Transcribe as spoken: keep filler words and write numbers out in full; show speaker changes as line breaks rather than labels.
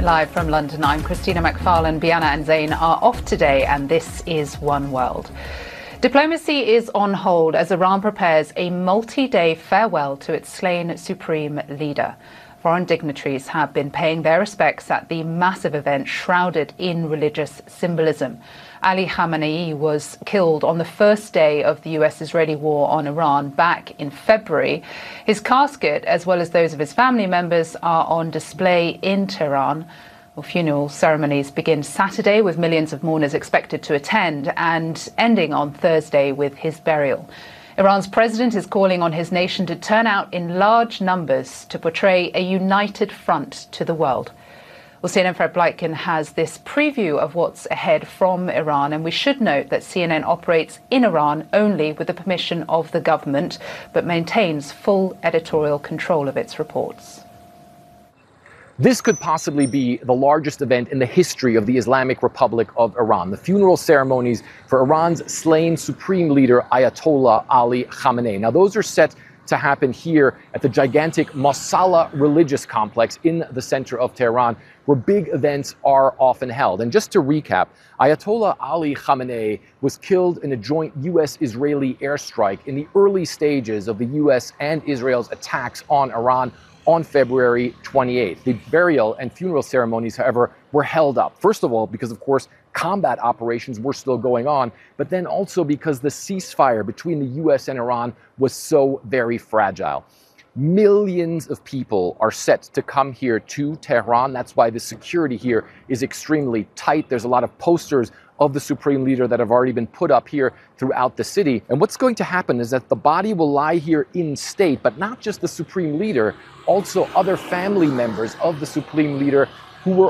Live from London, I'm Christina McFarlane. Bianna and Zain are off today, and this is One World. Diplomacy is on hold as Iran prepares a multi-day farewell to its slain supreme leader. Foreign dignitaries have been paying their respects at the massive event shrouded in religious symbolism. Ali Khamenei was killed on the first day of the U S-Israeli war on Iran back in February. His casket, as well as those of his family members, are on display in Tehran. Well, funeral ceremonies begin Saturday with millions of mourners expected to attend, and ending on Thursday with his burial. Iran's president is calling on his nation to turn out in large numbers to portray a united front to the world. Well, C N N Fred Blightkin has this preview of what's ahead from Iran, and we should note that C N N operates in Iran only with the permission of the government, but maintains full editorial control of its reports.
This could possibly be the largest event in the history of the Islamic Republic of Iran, the funeral ceremonies for Iran's slain supreme leader, Ayatollah Ali Khamenei. Now, those are set to happen here at the gigantic Mosalla religious complex in the center of Tehran, where big events are often held. And just to recap, Ayatollah Ali Khamenei was killed in a joint U S-Israeli airstrike in the early stages of the U S and Israel's attacks on Iran on February twenty-eighth. The burial and funeral ceremonies, however, were held up. First of all, because, of course, combat operations were still going on, but then also because the ceasefire between the U S and Iran was so very fragile. Millions of people are set to come here to Tehran. That's why the security here is extremely tight. There's a lot of posters of the supreme leader that have already been put up here throughout the city. And what's going to happen is that the body will lie here in state, but not just the supreme leader, also other family members of the supreme leader who were